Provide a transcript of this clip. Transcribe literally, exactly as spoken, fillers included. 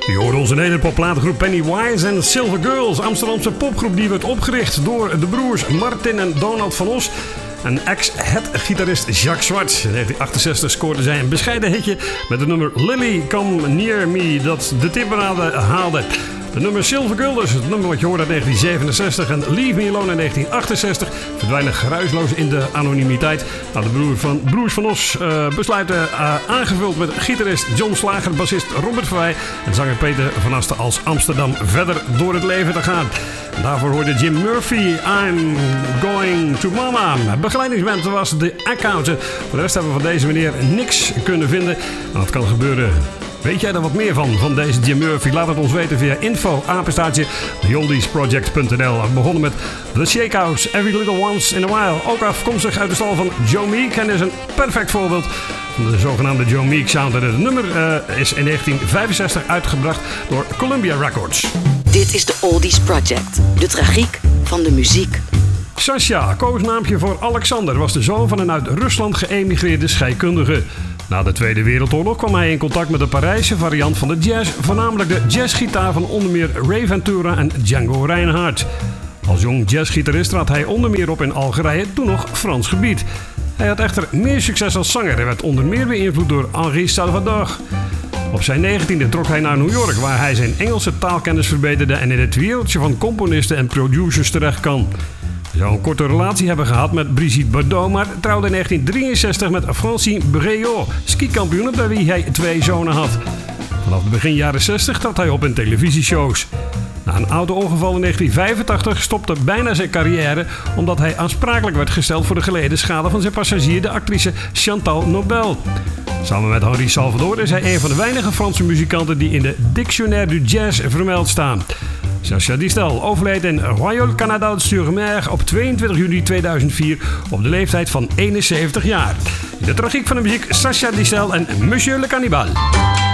Je hoort onze nederpopplatengroep Pennywise en Silver Girls. Amsterdamse popgroep die werd opgericht door de broers Martin en Donald van Os. En ex-head-gitarist Jacques Zwart. In negentien achtenzestig scoorde zij een bescheiden hitje met het nummer Lily Come Near Me, dat de tipparade haalde. De nummer Silver Girl, dus het nummer wat je hoort uit negentien zevenenzestig, en Leave Me Alone in negentien achtenzestig verdwijnen geruisloos in de anonimiteit. Nou, de broer van, broers van Os uh, besluiten uh, aangevuld met gitarist John Slager, bassist Robert Verwij en zanger Peter van Asten als Amsterdam verder door het leven te gaan. En daarvoor hoorde Jim Murphy I'm Going to Mama. Begeleidingsband was The Accountant. Voor de rest hebben we van deze meneer niks kunnen vinden. Nou, dat kan gebeuren. Weet jij er wat meer van, van deze Jim Murphy? Laat het ons weten via info apenstaartje the oldies project punt n l. We begonnen met The Shakeouts, Every Little Once in a While. Ook afkomstig uit de stal van Joe Meek en is een perfect voorbeeld van de zogenaamde Joe Meek sound. En het nummer uh, is in negentien vijfenzestig uitgebracht door Columbia Records. Dit is de Oldies Project, de tragiek van de muziek. Sasha, koosnaampje voor Alexander, was de zoon van een uit Rusland geëmigreerde scheikundige. Na de Tweede Wereldoorlog kwam hij in contact met de Parijse variant van de jazz, voornamelijk de jazzgitaar van onder meer Ray Ventura en Django Reinhardt. Als jong jazzgitarist trad hij onder meer op in Algerije, toen nog Frans gebied. Hij had echter meer succes als zanger en werd onder meer beïnvloed door Henri Salvador. Op zijn negentiende trok hij naar New York, waar hij zijn Engelse taalkennis verbeterde en in het wereldje van componisten en producers terecht kan. Hij zou een korte relatie hebben gehad met Brigitte Bardot, maar trouwde in negentien drieënzestig met Francine Breault, skikampioen bij wie hij twee zonen had. Vanaf begin jaren zestig trad hij op in televisieshows. Na een auto-ongeval in negentien vijfentachtig stopte bijna zijn carrière omdat hij aansprakelijk werd gesteld voor de geleden schade van zijn passagier, de actrice Chantal Nobel. Samen met Henri Salvador is hij een van de weinige Franse muzikanten die in de Dictionnaire du Jazz vermeld staan. Sasha Distel overleed in Royal-Canada-sur-Mer op tweeëntwintig juni tweeduizend vier op de leeftijd van eenenzeventig jaar. In de tragiek van de muziek Sasha Distel en Monsieur le Cannibal.